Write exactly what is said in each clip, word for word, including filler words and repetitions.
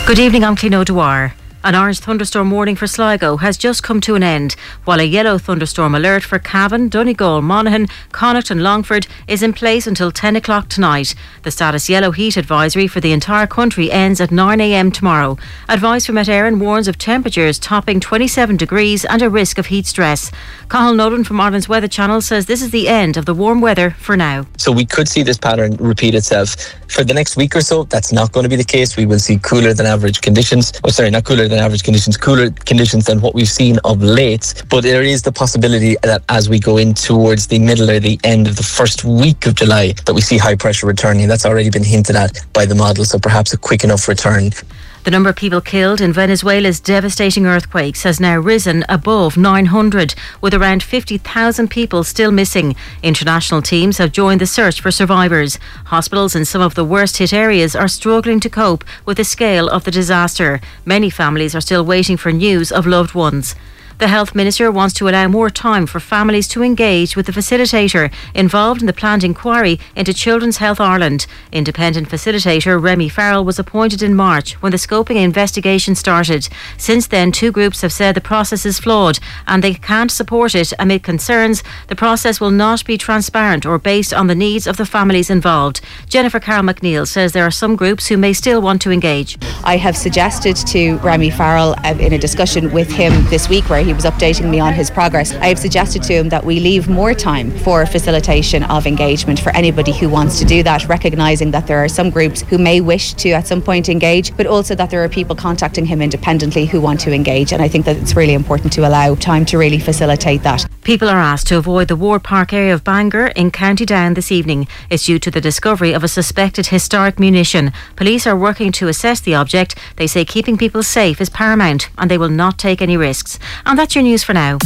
Good evening, I'm Clino Dwyer. An orange thunderstorm warning for Sligo has just come to an end, while a yellow thunderstorm alert for Cavan, Donegal, Monaghan, Connacht and Longford is in place until ten o'clock tonight. The status yellow heat advisory for the entire country ends at nine a m tomorrow. Advice from Met Éireann warns of temperatures topping twenty-seven degrees and a risk of heat stress. Cathal Nolan from Ireland's Weather Channel says this is the end of the warm weather for now. So we could see this pattern repeat itself. For the next week or so, that's not going to be the case. We will see cooler than average conditions. Oh, sorry, not cooler than average conditions, cooler conditions than what we've seen of late. But there is the possibility that as we go in towards the middle or the end of the first week of July, that we see high pressure returning. That's already been hinted at by the model, so perhaps a quick enough return. The number of people killed in Venezuela's devastating earthquakes has now risen above nine hundred, with around fifty thousand people still missing. International teams have joined the search for survivors. Hospitals in some of the worst hit areas are struggling to cope with the scale of the disaster. Many families are still waiting for news of loved ones. The Health Minister wants to allow more time for families to engage with the facilitator involved in the planned inquiry into Children's Health Ireland. Independent facilitator Remy Farrell was appointed in March when the scoping investigation started. Since then, two groups have said the process is flawed and they can't support it amid concerns the process will not be transparent or based on the needs of the families involved. Jennifer Carroll McNeil says there are some groups who may still want to engage. I have suggested to Remy Farrell uh, in a discussion with him this week where he was updating me on his progress. I have suggested to him that we leave more time for facilitation of engagement for anybody who wants to do that, recognising that there are some groups who may wish to at some point engage, but also that there are people contacting him independently who want to engage, and I think that it's really important to allow time to really facilitate that. People are asked to avoid the Ward Park area of Bangor in County Down this evening. It's due to the discovery of a suspected historic munition. Police are working to assess the object. They say keeping people safe is paramount and they will not take any risks. And that's your news for now.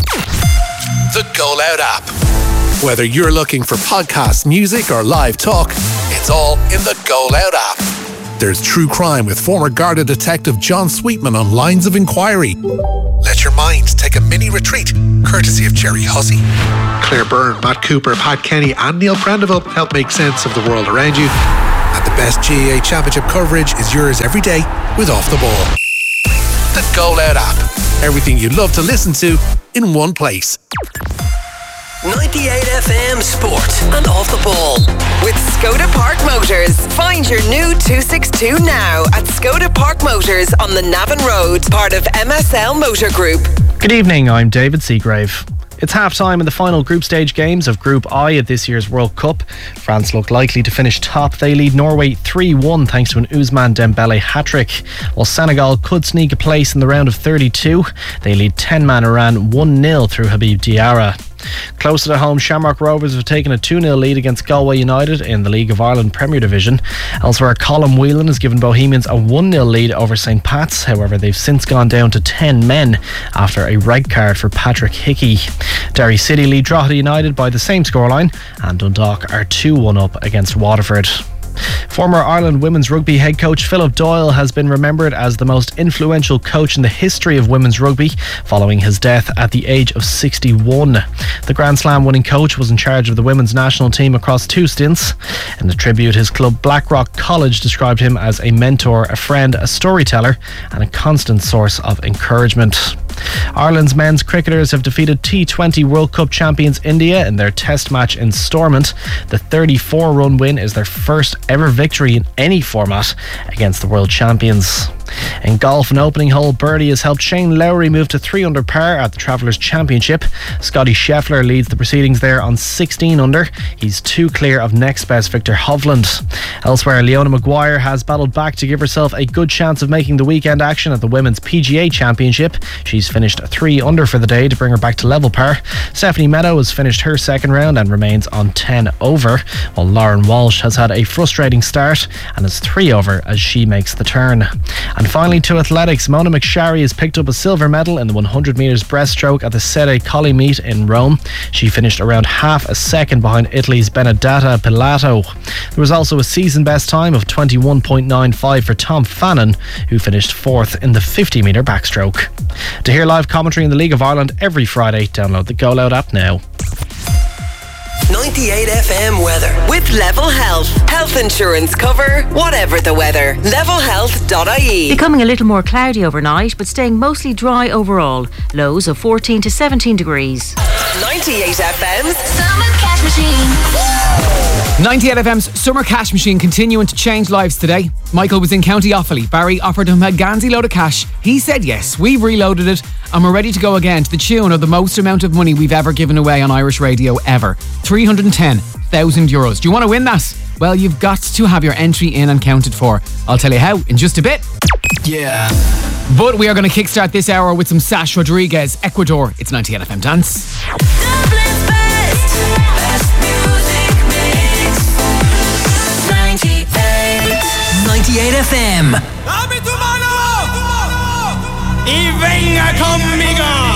The Go Loud app. Whether you're looking for podcasts, music or live talk, it's all in the Go Loud app. There's true crime with former Garda detective John Sweetman on Lines of Inquiry. Let your mind take a mini retreat, courtesy of Jerry Hussey. Claire Byrne, Matt Cooper, Pat Kenny and Neil Prendeville help make sense of the world around you. And the best G A A Championship coverage is yours every day with Off the Ball. The Go Loud app. Everything you'd love to listen to in one place. ninety-eight F M Sport and Off the Ball with Skoda Park Motors. Find your new two sixty-two now at Skoda Park Motors on the Navan Road, part of M S L Motor Group. Good evening, I'm David Seagrave. It's half-time in the final group stage games of Group I at this year's World Cup. France look likely to finish top. They lead Norway three one thanks to an Ousmane Dembele hat-trick, while Senegal could sneak a place in the round of thirty-two. They lead ten-man Iran one nil through Habib Diarra. Closer to home, Shamrock Rovers have taken a two nil lead against Galway United in the League of Ireland Premier Division. Elsewhere, Colm Whelan has given Bohemians a one nil lead over St Pat's. However, they've since gone down to ten men after a red card for Patrick Hickey. Derry City lead Drogheda United by the same scoreline, and Dundalk are two one up against Waterford. Former Ireland women's rugby head coach Philip Doyle has been remembered as the most influential coach in the history of women's rugby following his death at the age of sixty-one. The Grand Slam winning coach was in charge of the women's national team across two stints. In the tribute, his club Blackrock College described him as a mentor, a friend, a storyteller and a constant source of encouragement. Ireland's men's cricketers have defeated T twenty World Cup champions India in their test match in Stormont. The thirty-four run win is their first ever victory in any format against the world champions. In golf, an opening hole birdie has helped Shane Lowry move to three under par at the Travellers Championship. Scotty Scheffler leads the proceedings there on sixteen under. He's two clear of next best Victor Hovland. Elsewhere, Leona Maguire has battled back to give herself a good chance of making the weekend action at the Women's P G A Championship. She's finished three under for the day to bring her back to level par. Stephanie Meadow has finished her second round and remains on ten over, while Lauren Walsh has had a frustrating start and is three over as she makes the turn. And finally, to athletics, Mona McSharry has picked up a silver medal in the one hundred metres breaststroke at the Sede Colli meet in Rome. She finished around half a second behind Italy's Benedetta Pilato. There was also a season best time of twenty-one point nine five for Tom Fannin, who finished fourth in the fifty metre backstroke. To hear live commentary in the League of Ireland every Friday, download the Go Loud app now. ninety-eight F M weather with Level Health. Health insurance cover, whatever the weather. Level Health health dot I E. Becoming a little more cloudy overnight, but staying mostly dry overall. Lows of fourteen to seventeen degrees. ninety-eight F M's Summer Cash Machine. ninety-eight F M's Summer Cash Machine continuing to change lives today. Michael was in County Offaly. Barry offered him a Gansey load of cash. He said yes. We've reloaded it and we're ready to go again to the tune of the most amount of money we've ever given away on Irish radio ever. three hundred ten thousand euros. Do you want to win that? Well, you've got to have your entry in and counted for. I'll tell you how in just a bit. Yeah. But we are going to kickstart this hour with some Sash Rodriguez, Ecuador. It's ninety-eight F M Dance. Dublin's best, best music mix. ninety-eight. ninety-eight F M. ¡Y venga conmigo!